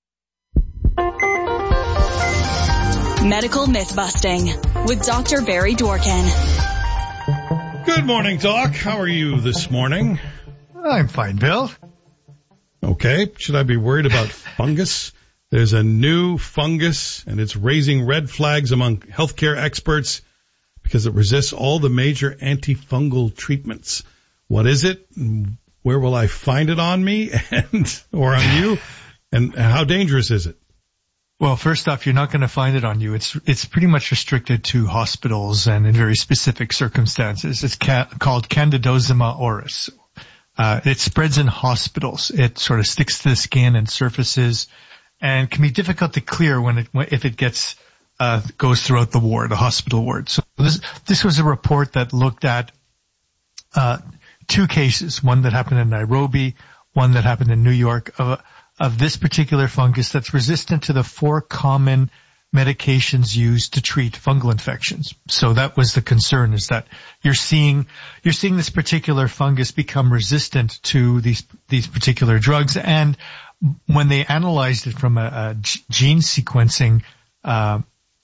Medical Myth-Busting with Doctor Barry Dworkin. Good morning, Doc. How are you this morning? I'm fine, Bill. Okay. Should I be worried about fungus? There's a new fungus, and it's raising red flags among healthcare experts because it resists all the major antifungal treatments. What is it? Where will I find it on me and or on you? And how dangerous is it? Well, first off, you're not going to find it on you. It's it's pretty much restricted to hospitals and in very specific circumstances. It's ca- called Candidosoma auris. Uh, it spreads in hospitals. It sort of sticks to the skin and surfaces, and can be difficult to clear when it if it gets uh goes throughout the ward, the hospital ward. So this this was a report that looked at uh two cases, one that happened in Nairobi, one that happened in New York, of of this particular fungus that's resistant to the four common medications used to treat fungal infections. So that was the concern, is that you're seeing, you're seeing this particular fungus become resistant to these, these particular drugs. And when they analyzed it from a, a gene sequencing, uh,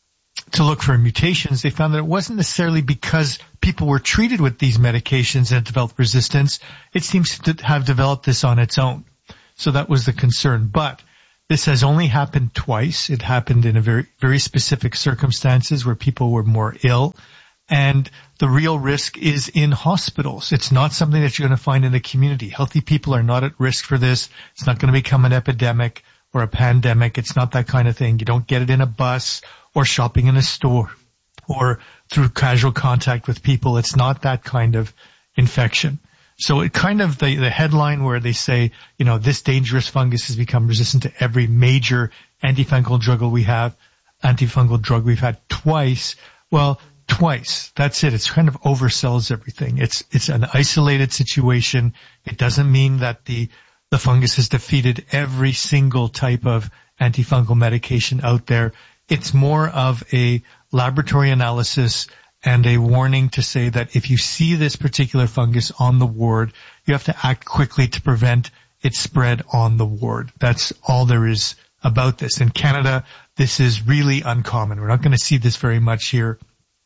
to look for mutations, they found that it wasn't necessarily because people were treated with these medications and developed resistance. It seems to have developed this on its own. So that was the concern. But this has only happened twice. It happened in a very, very specific circumstances where people were more ill. And the real risk is in hospitals. It's not something that you're going to find in the community. Healthy people are not at risk for this. It's not going to become an epidemic or a pandemic. It's not that kind of thing. You don't get it in a bus or shopping in a store or through casual contact with people. It's not that kind of infection. So it kind of, the, the headline where they say, you know, this dangerous fungus has become resistant to every major antifungal drug we have, antifungal drug we've had twice. Well, twice. That's it. It's kind of oversells everything. It's, it's an isolated situation. It doesn't mean that the, the fungus has defeated every single type of antifungal medication out there. It's more of a laboratory analysis and a warning to say that if you see this particular fungus on the ward, you have to act quickly to prevent its spread on the ward. That's all there is about this. In Canada, this is really uncommon. We're not going to see this very much here.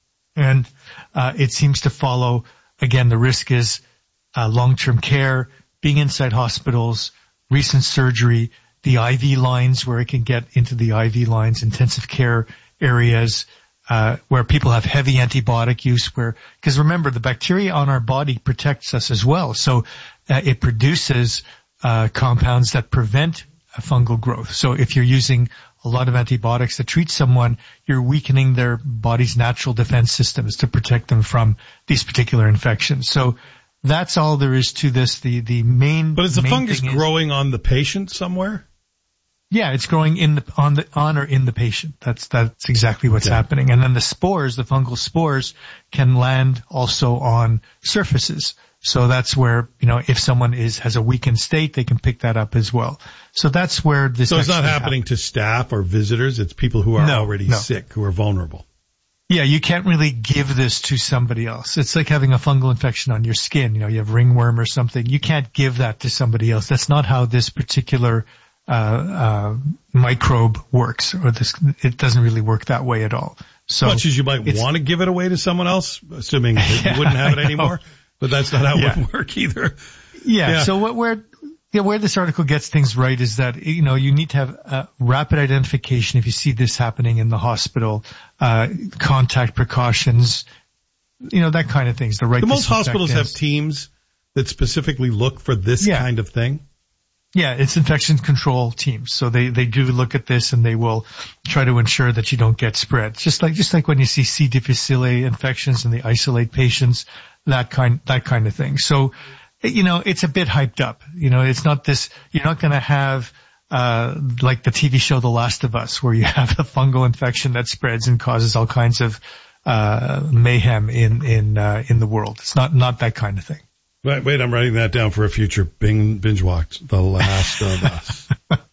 And uh, it seems to follow, again, the risk is uh, long-term care, being inside hospitals, recent surgery, the I V lines where it can get into the I V lines, intensive care areas, uh, where people have heavy antibiotic use, where, because remember, the bacteria on our body protects us as well. So uh, it produces uh, compounds that prevent fungal growth. So if you're using a lot of antibiotics to treat someone, you're weakening their body's natural defense systems to protect them from these particular infections. So that's all there is to this. The, the main, But is the main fungus thing is, growing on the patient somewhere? Yeah, it's growing in the, on the, on or in the patient. That's, that's exactly what's okay. happening. And then the spores, the fungal spores, can land also on surfaces. So that's where, you know, if someone is, has a weakened state, they can pick that up as well. So that's where this So it's not happening happens. to staff or visitors, it's people who are no, already no. sick, who are vulnerable. Yeah, you can't really give this to somebody else. It's like having a fungal infection on your skin. You know, you have ringworm or something. You can't give that to somebody else. That's not how this particular uh, uh microbe works, or this, it doesn't really work that way at all. So much as you might want to give it away to someone else, assuming that yeah, you wouldn't have it anymore, but that's not how yeah. it would work either. Yeah, yeah. so what, where, yeah, where this article gets things right is that, you know, you need to have uh, rapid identification if you see this happening in the hospital, uh, contact precautions, you know, that kind of things. The right. Do most hospitals have disinfectants. teams that specifically look for this Yeah. kind of thing? Yeah, it's infection control teams. So they, they do look at this and they will try to ensure that you don't get spread. Just like, just like when you see C. difficile infections and they isolate patients, that kind, that kind of thing. So, you know, it's a bit hyped up. You know, it's not this, you're not going to have, uh, like the T V show The Last of Us, where you have a fungal infection that spreads and causes all kinds of, uh, mayhem in, in, uh, in the world. It's not, not that kind of thing. Wait, wait, I'm writing that down for a future Bing, binge watch. The Last of Us.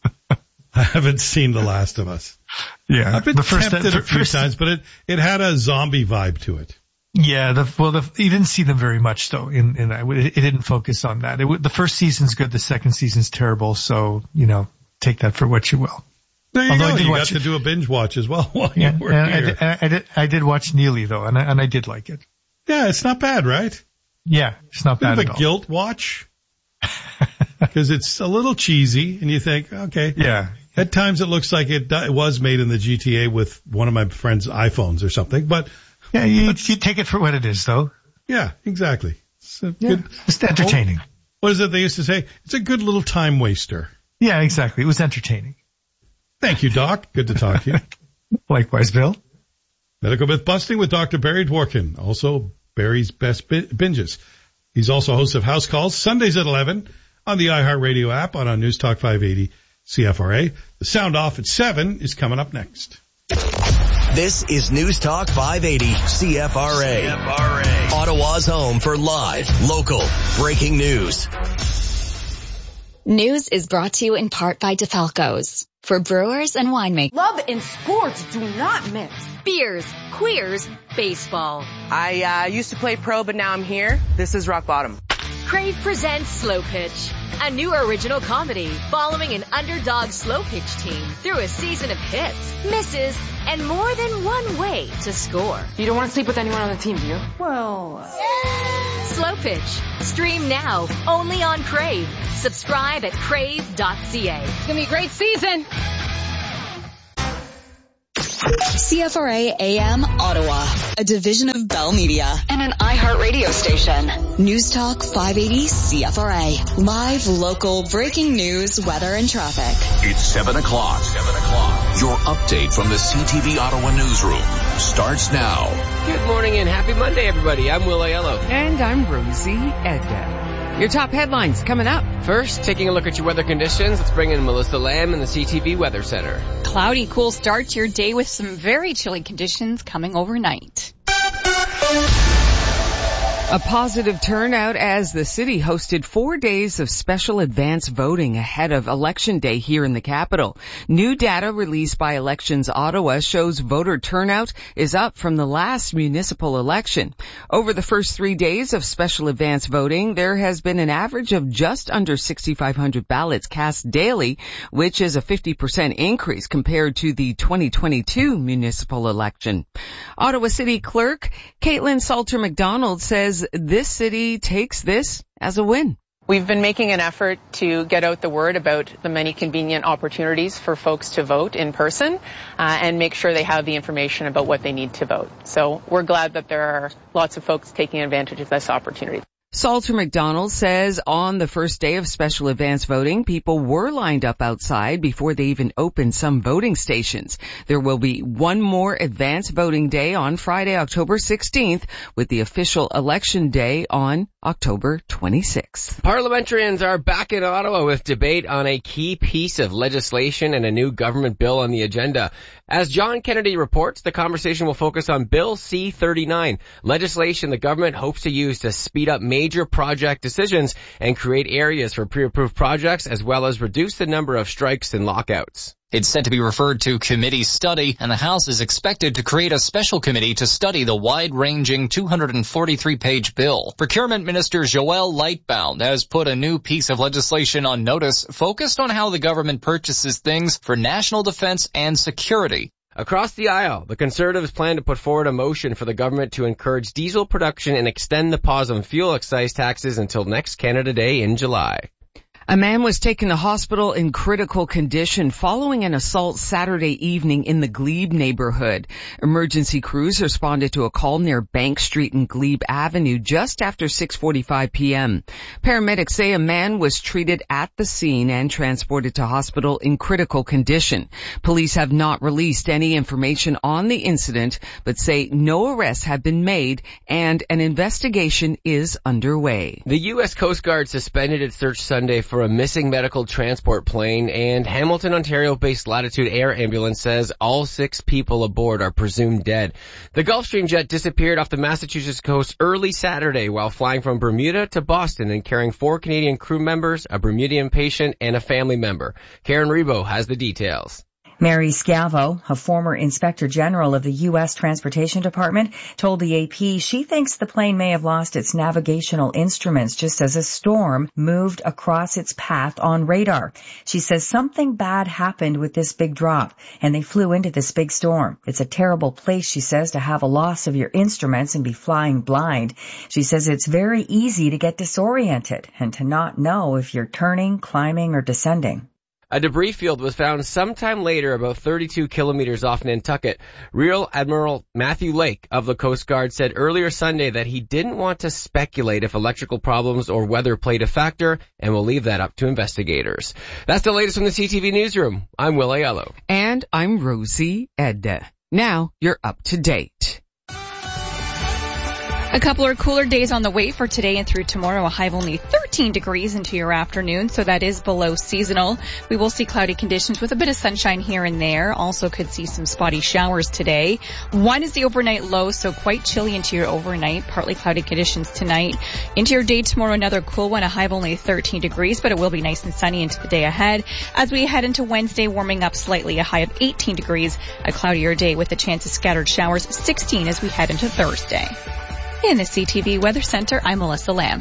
I haven't seen The Last of Us. Yeah. I've been the first, tempted the a few first, times, but it, it had a zombie vibe to it. Yeah, the, well, the, you didn't see them very much though. In, in that, it, it didn't focus on that. It, the first season's good, the second season's terrible. So, you know, take that for what you will. There you Although go. I did You watch got it. to do a binge watch as well while Yeah, you were and I, here. did, I, I did. I did watch Neely though, and I, and I did like it. Yeah, it's not bad, right? Yeah, it's not Bit bad of at a all. guilt watch. Because it's a little cheesy, and you think, okay. Yeah. At times it looks like it, it was made in the G T A with one of my friend's iPhones or something, but. Yeah, you, you take it for what it is though. Yeah, exactly. It's a Yeah, good, it's entertaining. what is it they used to say? It's a good little time waster. Yeah, exactly. It was entertaining. Thank you, Doc. Good to talk to you. Likewise, Bill. Medical Myth Busting with Doctor Barry Dworkin. Also, Barry's Best Binges. He's also host of House Calls, Sundays at eleven on the iHeartRadio app on our News Talk five eighty C F R A. The Sound Off at seven is coming up next. This is News Talk five eighty C F R A. C F R A. Ottawa's home for live, local, breaking news. News is brought to you in part by DeFalco's. For brewers and winemakers. Love and sports do not mix. Beers, queers, baseball. I uh, used to play pro, but now I'm here. This is rock bottom. Crave presents Slow Pitch, a new original comedy following an underdog slow pitch team through a season of hits, misses, and more than one way to score. You don't want to sleep with anyone on the team, do you? Well, uh... Slow Pitch. Stream now, only on Crave. Subscribe at crave dot c a. It's going to be a great season. C F R A A M Ottawa, a division of Bell Media and an iHeart radio station. News Talk five eighty C F R A. Live, local, breaking news, weather, and traffic. It's seven o'clock. seven o'clock. Your update from the C T V Ottawa newsroom starts now. Good morning and happy Monday, everybody. I'm Will Aiello. And I'm Rosie Edgar. Your top headlines coming up. First, taking a look at your weather conditions, let's bring in Melissa Lamb in the C T V Weather Center. Cloudy, cool start to your day with some very chilly conditions coming overnight. A positive turnout as the city hosted four days of special advance voting ahead of Election Day here in the capital. New data released by Elections Ottawa shows voter turnout is up from the last municipal election. Over the first three days of special advance voting, there has been an average of just under sixty-five hundred ballots cast daily, which is a fifty percent increase compared to the twenty twenty-two municipal election. Ottawa City Clerk Caitlin Salter-McDonald says this city takes this as a win. We've been making an effort to get out the word about the many convenient opportunities for folks to vote in person uh, and make sure they have the information about what they need to vote. So we're glad that there are lots of folks taking advantage of this opportunity. Salter-McDonald says on the first day of special advance voting, people were lined up outside before they even opened some voting stations. There will be one more advance voting day on Friday, October sixteenth, with the official election day on October twenty-sixth. Parliamentarians are back in Ottawa with debate on a key piece of legislation and a new government bill on the agenda. As John Kennedy reports, the conversation will focus on Bill C thirty-nine, legislation the government hopes to use to speed up major project decisions and create areas for pre-approved projects, as well as reduce the number of strikes and lockouts. It's set to be referred to committee study, and the House is expected to create a special committee to study the wide-ranging two hundred forty-three page bill. Procurement Minister Joel Lightbound has put a new piece of legislation on notice focused on how the government purchases things for national defense and security. Across the aisle, the Conservatives plan to put forward a motion for the government to encourage diesel production and extend the pause on fuel excise taxes until next Canada Day in July. A man was taken to hospital in critical condition following an assault Saturday evening in the Glebe neighborhood. Emergency crews responded to a call near Bank Street and Glebe Avenue just after six forty-five p.m. Paramedics say a man was treated at the scene and transported to hospital in critical condition. Police have not released any information on the incident, but say no arrests have been made and an investigation is underway. The U S Coast Guard suspended its search Sunday for for a missing medical transport plane, and Hamilton, Ontario-based Latitude Air Ambulance says all six people aboard are presumed dead. The Gulfstream jet disappeared off the Massachusetts coast early Saturday while flying from Bermuda to Boston and carrying four Canadian crew members, a Bermudian patient, and a family member. Karen Rebo has the details. Mary Scavo, a former Inspector General of the U S Transportation Department, told the A P she thinks the plane may have lost its navigational instruments just as a storm moved across its path on radar. She says something bad happened with this big drop, and they flew into this big storm. It's a terrible place, she says, to have a loss of your instruments and be flying blind. She says it's very easy to get disoriented and to not know if you're turning, climbing, or descending. A debris field was found sometime later about thirty-two kilometers off Nantucket. Rear Admiral Matthew Lake of the Coast Guard said earlier Sunday that he didn't want to speculate if electrical problems or weather played a factor and will leave that up to investigators. That's the latest from the C T V Newsroom. I'm Will Aiello. And I'm Rosie Edda. Now you're up to date. A couple of cooler days on the way for today and through tomorrow. A high of only thirteen thirteen degrees into your afternoon, so that is below seasonal. We will see cloudy conditions with a bit of sunshine here and there. Also could see some spotty showers today. One is the overnight low, so quite chilly into your overnight. Partly cloudy conditions tonight. Into your day tomorrow, another cool one, a high of only thirteen degrees, but it will be nice and sunny into the day ahead. As we head into Wednesday, warming up slightly, a high of eighteen degrees, a cloudier day with a chance of scattered showers, sixteen as we head into Thursday. In the C T V Weather Center, I'm Melissa Lamb.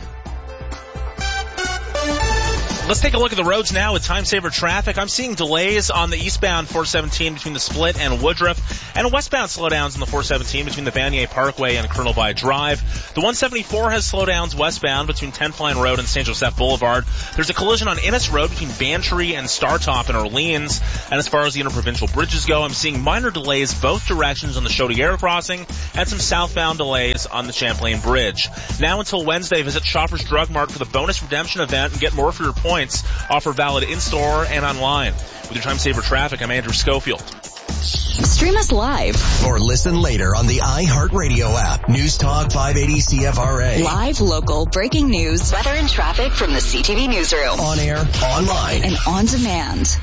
Let's take a look at the roads now with time-saver traffic. I'm seeing delays on the eastbound four seventeen between the Split and Woodruff, and westbound slowdowns on the four seventeen between the Vanier Parkway and Colonel By Drive. The one seventy-four has slowdowns westbound between tenth Line Road and Saint Joseph Boulevard. There's a collision on Innes Road between Bantry and Startop in Orleans. And as far as the interprovincial bridges go, I'm seeing minor delays both directions on the Chaudière crossing and some southbound delays on the Champlain Bridge. Now until Wednesday, visit Shoppers Drug Mart for the bonus redemption event and get more for your points. Offer valid in-store and online. With your time-saver traffic, I'm Andrew Schofield. Stream us live or listen later on the iHeartRadio app. News Talk five eighty C F R A. Live, local, breaking news, weather and traffic from the C T V newsroom. On air, online, and on demand.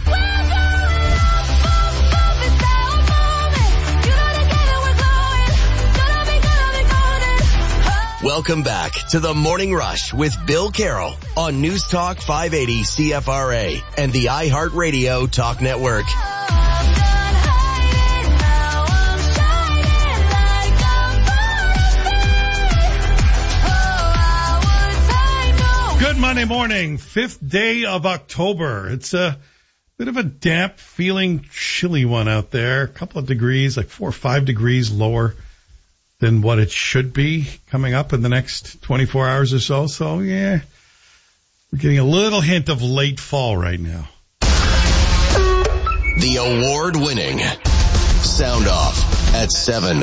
Welcome back to the Morning Rush with Bill Carroll on News Talk five eighty C F R A and the iHeartRadio Talk Network. Good Monday morning, fifth day of October. It's a bit of a damp feeling, chilly one out there. A couple of degrees, like four or five degrees lower than what it should be coming up in the next twenty-four hours or so. So, yeah, we're getting a little hint of late fall right now. The award-winning Sound Off at seven.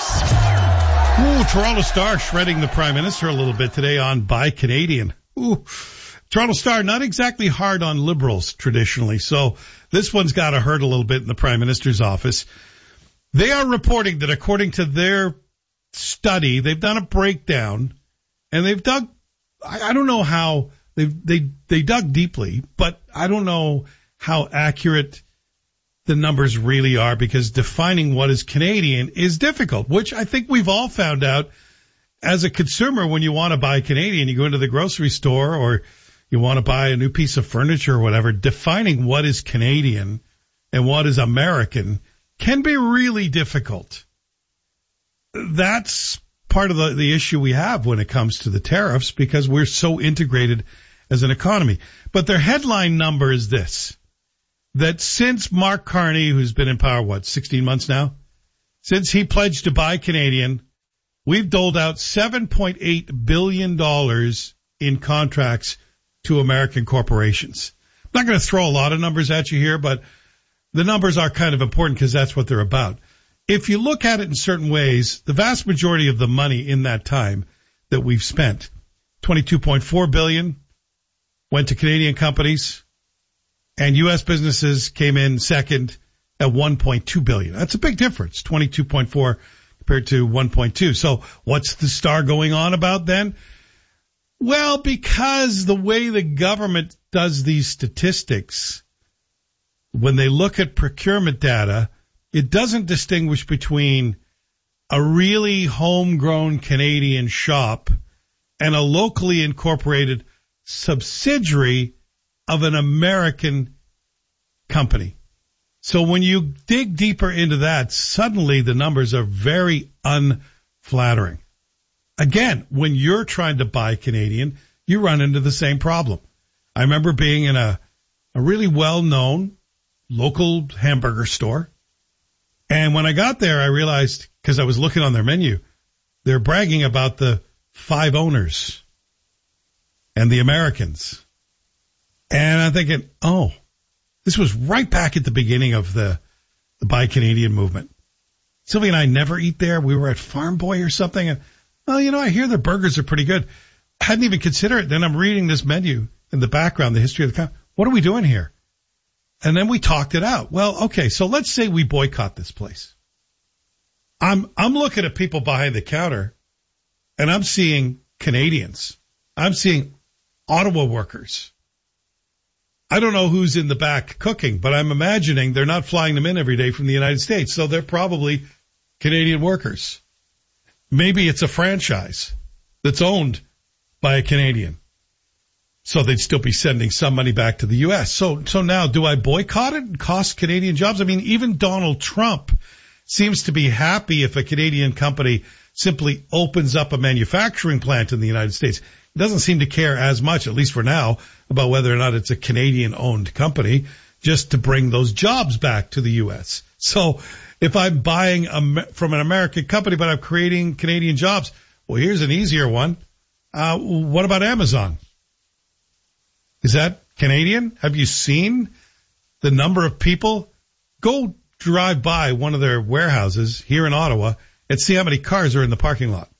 Ooh, Toronto Star shredding the Prime Minister a little bit today on Buy Canadian. Ooh, Toronto Star, not exactly hard on Liberals traditionally, so this one's got to hurt a little bit in the Prime Minister's office. They are reporting that according to their study, they've done a breakdown, and they've dug, I, I don't know how, they they they dug deeply, but I don't know how accurate the numbers really are, because defining what is Canadian is difficult, which I think we've all found out as a consumer. When you want to buy Canadian, you go into the grocery store or you want to buy a new piece of furniture or whatever, defining what is Canadian and what is American can be really difficult. That's part of the, the issue we have when it comes to the tariffs, because we're so integrated as an economy. But their headline number is this, that since Mark Carney, who's been in power, what, sixteen months now? Since he pledged to buy Canadian, we've doled out seven point eight billion dollars in contracts to American corporations. I'm not going to throw a lot of numbers at you here, but the numbers are kind of important because that's what they're about. If you look at it in certain ways, the vast majority of the money in that time that we've spent, twenty-two point four billion dollars, went to Canadian companies, and U S businesses came in second at one point two billion dollars. That's a big difference, twenty-two point four compared to one point two. So what's the Star going on about then? Well, because the way the government does these statistics, when they look at procurement data, it doesn't distinguish between a really homegrown Canadian shop and a locally incorporated subsidiary of an American company. So when you dig deeper into that, suddenly the numbers are very unflattering. Again, when you're trying to buy Canadian, you run into the same problem. I remember being in a, a really well-known local hamburger store. And when I got there, I realized, because I was looking on their menu, they're bragging about the five owners and the Americans. And I'm thinking, oh, this was right back at the beginning of the, the Buy Canadian movement. Sylvia and I never eat there. We were at Farm Boy or something. And, well, you know, I hear their burgers are pretty good. I hadn't even considered it. Then I'm reading this menu in the background, the history of the company. What are we doing here? And then we talked it out. Well, okay, so let's say we boycott this place. I'm I'm looking at people behind the counter, and I'm seeing Canadians. I'm seeing Ottawa workers. I don't know who's in the back cooking, but I'm imagining they're not flying them in every day from the United States, so they're probably Canadian workers. Maybe it's a franchise that's owned by a Canadian. So they'd still be sending some money back to the U S. So, so now do I boycott it and cost Canadian jobs? I mean, even Donald Trump seems to be happy if a Canadian company simply opens up a manufacturing plant in the United States. He doesn't seem to care as much, at least for now, about whether or not it's a Canadian owned company, just to bring those jobs back to the U S. So if I'm buying a, from an American company, but I'm creating Canadian jobs, well, here's an easier one. Uh, what about Amazon? Is that Canadian? Have you seen the number of people? Go drive by one of their warehouses here in Ottawa and see how many cars are in the parking lot.